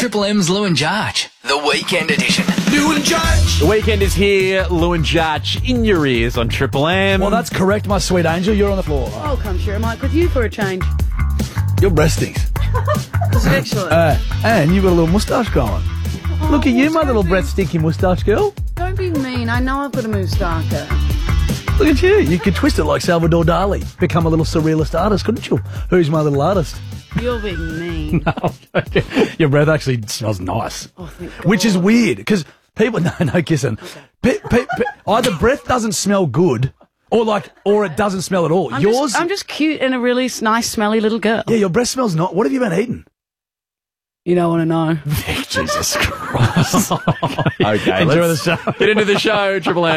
Triple M's Lou and Jarch, the weekend edition. Lou and Jarch. The weekend is here. Lou and Jarch in your ears on Triple M. Well, that's correct, my sweet angel. You're on the floor. I'll come share a mic with you for a change. Your breast stinks. This is excellent. And you've got a little moustache going. Look at you, my little breath stinky moustache girl. Don't be mean. I know I've got a moustache. Look at you. You could twist it like Salvador Dali. Become a little surrealist artist, couldn't you? Who's my little artist? You're being mean. No. Your breath actually smells nice. Oh, thank God. Which is weird, because people... No kissing. Either breath doesn't smell good, or it doesn't smell at all. I'm just cute and a really nice, smelly little girl. Yeah, your breath smells not... What have you been eating? You don't want to know. Jesus Christ. Okay, Enjoy let's the show. get into the show, Triple M.